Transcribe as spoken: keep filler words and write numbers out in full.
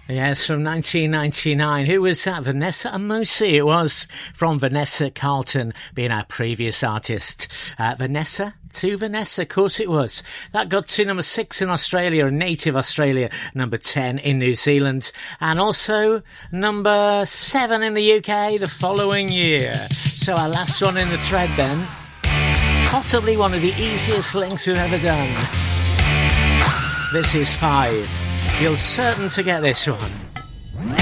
Yes, from nineteen ninety-nine. Who was that? Vanessa Amosi. It was from Vanessa Carlton, being our previous artist. Uh, Vanessa to Vanessa, of course it was. That got to number six in Australia, and Native Australia, number ten in New Zealand, and also number seven in the U K the following year. So our last one in the thread then, possibly one of the easiest links we've ever done. This is five. You're certain to get this one.